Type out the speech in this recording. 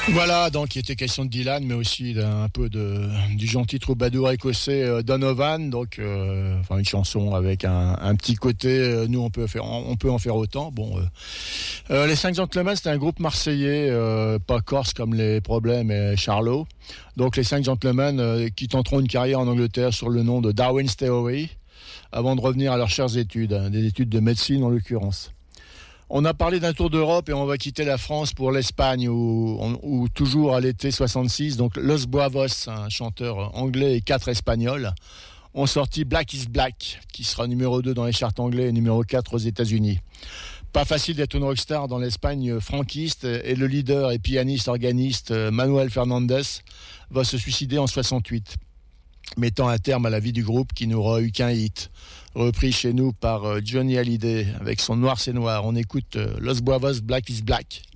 Voilà, donc il était question de Dylan, mais aussi du gentil troubadour écossais Donovan. Donc, enfin une chanson avec un petit côté. Nous, on peut en faire autant. Bon, les 5 Gentlemen, c'était un groupe marseillais, pas corse comme les Problèmes et Charlot. Donc les 5 Gentlemen qui tenteront une carrière en Angleterre sur le nom de Darwin's Theory, avant de revenir à leurs chères études, des études de médecine en l'occurrence. On a parlé d'un tour d'Europe et on va quitter la France pour l'Espagne où toujours à l'été 66, donc Los Bravos, un chanteur anglais et 4 espagnols, ont sorti Black is Black, qui sera numéro 2 dans les charts anglais et numéro 4 aux États-Unis. Pas facile d'être une rockstar dans l'Espagne franquiste et le leader et pianiste organiste Manuel Fernandez va se suicider en 68, mettant un terme à la vie du groupe qui n'aura eu qu'un hit, repris chez nous par Johnny Hallyday avec son Noir c'est Noir. On écoute Los Bravos, Black is Black.